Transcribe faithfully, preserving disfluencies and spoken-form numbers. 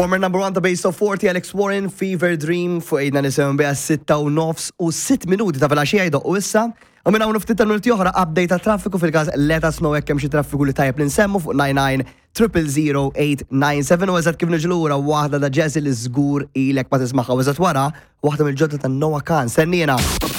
Former number one ta' Base of forty, Alex Warren, Fever Dream, fuq ejna nisimgħu biha sitta u nofs u sitt minuti ta' filgħaxija jdoqqu issa. U minn hawn ftit tal-minuti oħra update ta' traffiku fil-każ let us know hekk hemm xi traffiku li tajjeb li nsemmu fuq nine nine triple zero eight nine seven u eżatt kif niġu lura waħda da Jazzy li żgur ilek ma tismagħha u eżatt wara waħda mill-ġodda ta' Noah Khan. Sennina.